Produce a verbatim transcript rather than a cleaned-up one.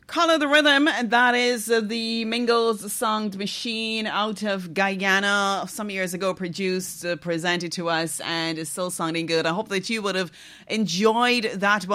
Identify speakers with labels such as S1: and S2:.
S1: Color the Rhythm, and that is uh, the Mingles song Machine out of Guyana some years ago, produced, uh, presented to us, and is still sounding good. I hope that you would have enjoyed that one.